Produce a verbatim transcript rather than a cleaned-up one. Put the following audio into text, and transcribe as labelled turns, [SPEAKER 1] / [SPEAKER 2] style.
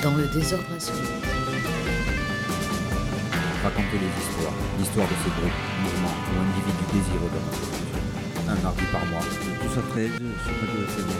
[SPEAKER 1] Dans le désordre absolu.
[SPEAKER 2] Raconter les histoires, l'histoire de ces groupes, mouvements ou individus désireux de notre culture. Un mardi par mois.
[SPEAKER 3] Le douze à treize sur Radio S N R.